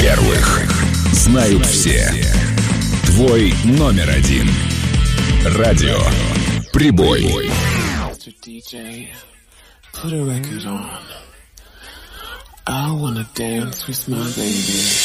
первых. Знают все. Твой номер один. Радио Прибой. Put a record on. I wanna dance with my baby.